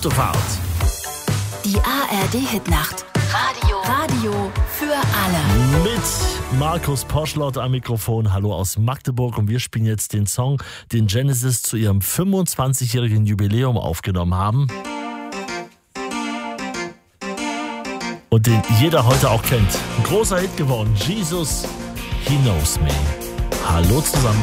Autofahrt. Die ARD-Hitnacht. Radio für alle. Mit Markus Poschlott am Mikrofon. Hallo aus Magdeburg. Und wir spielen jetzt den Song, den Genesis zu ihrem 25-jährigen Jubiläum aufgenommen haben. Und den jeder heute auch kennt. Ein großer Hit geworden. Jesus, He Knows Me. Hallo zusammen.